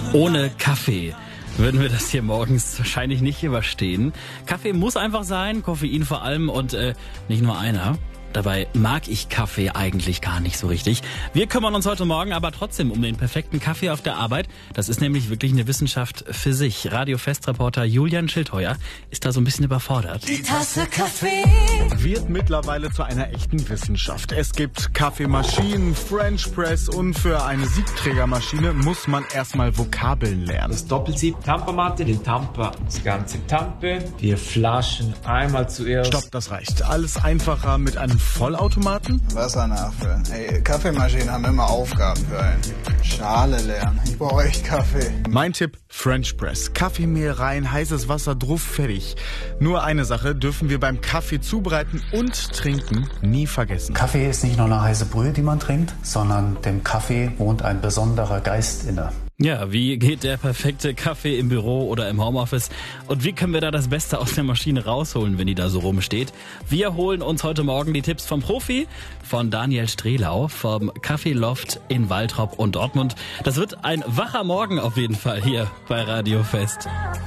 Ohne Kaffee würden wir das hier morgens wahrscheinlich nicht überstehen. Kaffee muss einfach sein, Koffein vor allem und nicht nur einer. Dabei mag ich Kaffee eigentlich gar nicht so richtig. Wir kümmern uns heute Morgen aber trotzdem um den perfekten Kaffee auf der Arbeit. Das ist nämlich wirklich eine Wissenschaft für sich. Radio-Fest-Reporter Julian Schildheuer ist da so ein bisschen überfordert. Die Tasse Kaffee wird mittlerweile zu einer echten Wissenschaft. Es gibt Kaffeemaschinen, French Press und für eine Siebträgermaschine muss man erstmal Vokabeln lernen. Das Doppelsieb, Tampermatte, den Tamper, das ganze Tampe, die Flaschen einmal zuerst. Stopp, das reicht. Alles einfacher mit einem Vollautomaten? Wasser nachfüllen. Hey, Kaffeemaschinen haben immer Aufgaben für einen. Schale lernen. Ich brauche echt Kaffee. Mein Tipp, French Press. Kaffeemehl rein, heißes Wasser drauf, fertig. Nur eine Sache dürfen wir beim Kaffee zubereiten und trinken nie vergessen. Kaffee ist nicht nur eine heiße Brühe, die man trinkt, sondern dem Kaffee wohnt ein besonderer Geist inne. Ja, wie geht der perfekte Kaffee im Büro oder im Homeoffice? Und wie können wir da das Beste aus der Maschine rausholen, wenn die da so rumsteht? Wir holen uns heute Morgen die Tipps vom Profi, von Daniel Strelau, vom Kaffeeloft in Waltrop und Dortmund. Das wird ein wacher Morgen auf jeden Fall hier bei Radio Fest.